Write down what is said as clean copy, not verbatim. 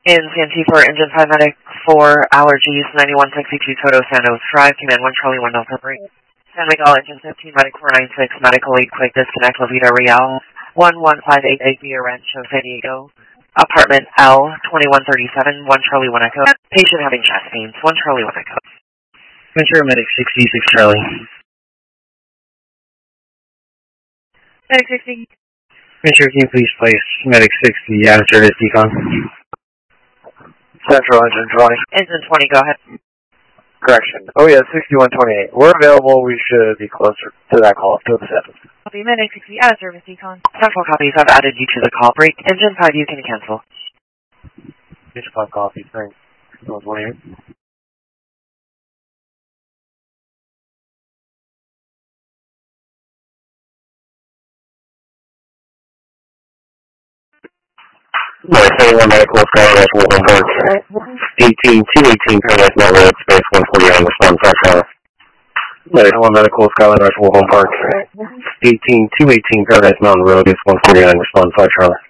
In CMT for Engine 5 Medic 4 Allergies 9162 Toto Santos Drive, Command 1 Charlie 1 Delta 3. San Miguel Engine 15 Medic 496 Medical Aid Quick Disconnect La Vida Real 11588 Via Rancho San Diego. Apartment L 2137 1 Charlie 1 Echo. Patient having chest pains 1 Charlie 1 Echo. Ventura Medic 66 Charlie. Medic 60. Ventura, can you please place Medic 60 out of service decon? Central Engine 20. Engine 20, go ahead. Correction. Oh yeah, 6128. We're available. We should be closer to that call to the 7th. Copy, Medic 60 out of service decon. Central copies, I've added you to the call break. Engine 5, you can cancel. Engine 5 coffee, thanks. That was 1 here. Number 71 Medical Skyline, Wolfram Park. 218 Paradise Mountain Road, space 149, respond 5 Charlie. Medic 1 Medical Skyline, Wolfram Park. 218 Paradise Mountain Road, space 149, respond 5 Charlie.